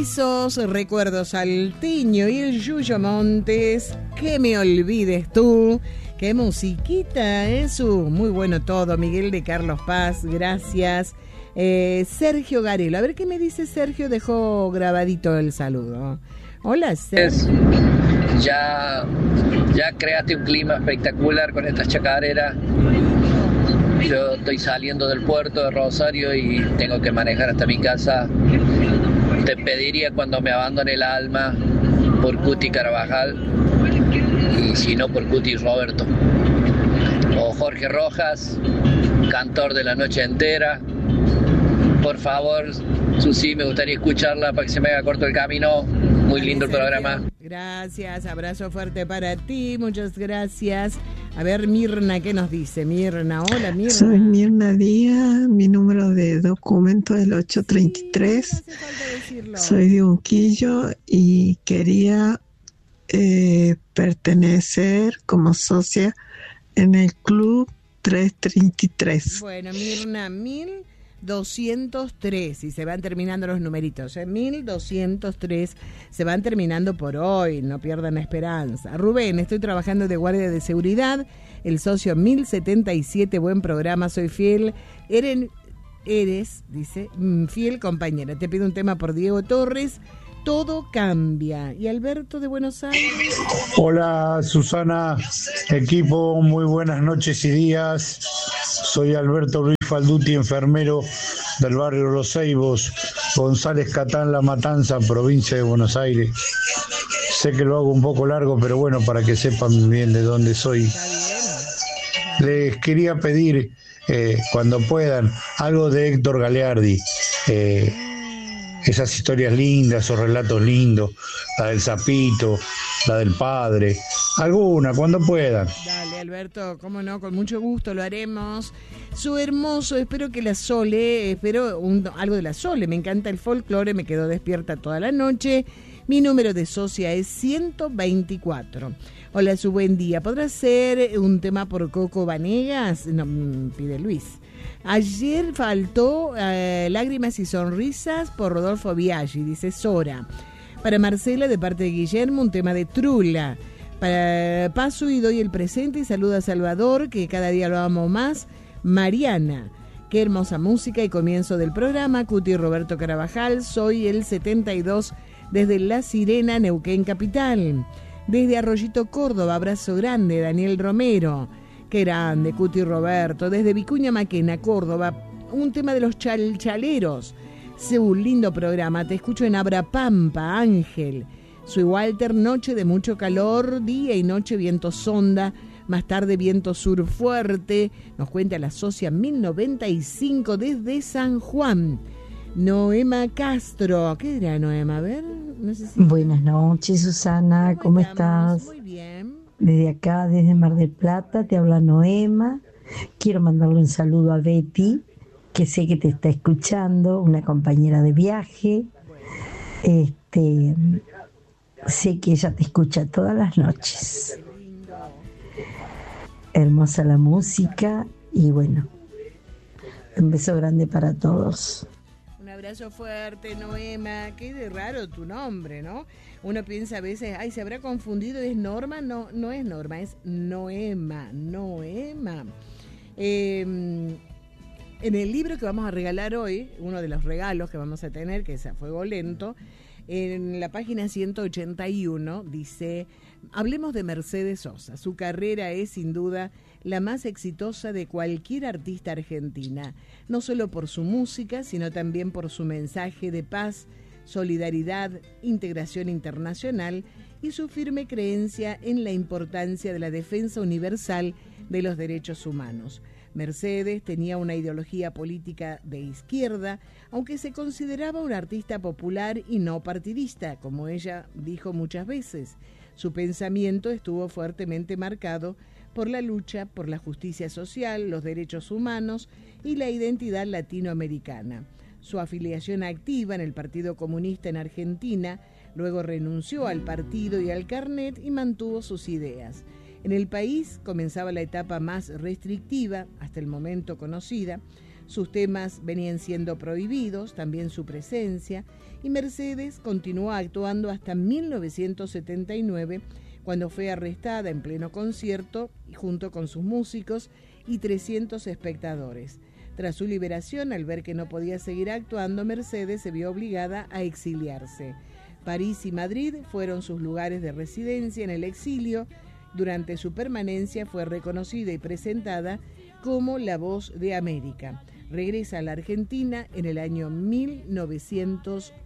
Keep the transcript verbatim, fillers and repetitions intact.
Besos, recuerdos salteño y el Yuyo Montes. Que me olvides tú. Qué musiquita, eso. Muy bueno todo. Miguel de Carlos Paz, gracias. Eh, Sergio Garelo. A ver qué me dice Sergio. Dejó grabadito el saludo. Hola, Sergio. Ya, ya creaste un clima espectacular con estas chacareras. Yo estoy saliendo del puerto de Rosario y tengo que manejar hasta mi casa. Te pediría cuando me abandone el alma por Cuti Carvajal y si no por Cuti Roberto. O Jorge Rojas, cantor de la noche entera. Por favor, Susi, me gustaría escucharla para que se me haga corto el camino. Muy lindo el programa. Gracias, abrazo fuerte para ti, muchas gracias. A ver, Mirna, ¿qué nos dice? Mirna, hola Mirna. Soy Mirna Díaz, mi número de documento es el ocho treinta y tres. Sí, no soy de Unquillo y quería eh, pertenecer como socia en el club trescientos treinta y tres. Bueno, Mirna, mil doscientos tres, y se van terminando los numeritos, ¿eh? mil doscientos tres se van terminando por hoy, no pierdan la esperanza. Rubén, estoy trabajando de guardia de seguridad, el socio mil setenta y siete, buen programa, soy fiel, Eren, eres, dice, fiel compañera, te pido un tema por Diego Torres, Todo Cambia. Y Alberto de Buenos Aires. Hola Susana, equipo, muy buenas noches y días. Soy Alberto Luis Falduti, enfermero del barrio Los Ceibos, González Catán, La Matanza, provincia de Buenos Aires. Sé que lo hago un poco largo, pero bueno, para que sepan bien de dónde soy. Les quería pedir, eh, cuando puedan, algo de Héctor Galeardi. Eh, esas historias lindas, esos relatos lindos, la del sapito, la del padre, alguna, cuando puedan. Dale, Alberto, cómo no, con mucho gusto lo haremos. Su hermoso, espero que la Sole, espero un, algo de la Sole, me encanta el folclore, me quedo despierta toda la noche. Mi número de socia es ciento veinticuatro. Hola, su buen día. ¿Podrá ser un tema por Coco Vanegas? No, pide Luis. Ayer faltó eh, Lágrimas y Sonrisas por Rodolfo Biaggi, dice Sora. Para Marcela, de parte de Guillermo, un tema de Trula. Para paso y doy el presente y saludo a Salvador, que cada día lo amo más. Mariana, qué hermosa música y comienzo del programa. Cuti Roberto Carabajal, soy el setenta y dos desde La Sirena, Neuquén Capital. Desde Arroyito, Córdoba, abrazo grande, Daniel Romero. Qué grande, Cuti Roberto. Desde Vicuña Maquena, Córdoba, un tema de los chalchaleros. Sé un lindo programa, te escucho en Abrapampa, Ángel. Soy Walter, noche de mucho calor, día y noche viento sonda, más tarde viento sur fuerte. Nos cuenta la socia mil noventa y cinco desde San Juan. Noema Castro, ¿qué dirá Noema? A ver, no sé si... Buenas noches, Susana, ¿cómo, ¿cómo estás? Muy bien. Desde acá, desde Mar del Plata, te habla Noema. Quiero mandarle un saludo a Betty, que sé que te está escuchando, una compañera de viaje. Este, sé que ella te escucha todas las noches. Hermosa la música y bueno, un beso grande para todos. Un abrazo fuerte, Noema. Qué de raro tu nombre, ¿no? Uno piensa a veces, ay, se habrá confundido, ¿es Norma? No, no es Norma, es Noema, Noema. Eh, en el libro que vamos a regalar hoy, uno de los regalos que vamos a tener, que es A Fuego Lento, en la página ciento ochenta y uno dice, hablemos de Mercedes Sosa. Su carrera es sin duda la más exitosa de cualquier artista argentina, no solo por su música, sino también por su mensaje de paz, solidaridad, integración internacional y su firme creencia en la importancia de la defensa universal de los derechos humanos. Mercedes tenía una ideología política de izquierda, aunque se consideraba una artista popular y no partidista, como ella dijo muchas veces. Su pensamiento estuvo fuertemente marcado por la lucha por la justicia social, los derechos humanos y la identidad latinoamericana. Su afiliación activa en el Partido Comunista en Argentina, luego renunció al partido y al carnet y mantuvo sus ideas. En el país comenzaba la etapa más restrictiva, hasta el momento conocida. Sus temas venían siendo prohibidos, también su presencia, y Mercedes continuó actuando hasta mil novecientos setenta y nueve, cuando fue arrestada en pleno concierto junto con sus músicos y trescientos espectadores. Tras su liberación, al ver que no podía seguir actuando, Mercedes se vio obligada a exiliarse. París y Madrid fueron sus lugares de residencia en el exilio. Durante su permanencia fue reconocida y presentada como la voz de América. Regresa a la Argentina en el año mil novecientos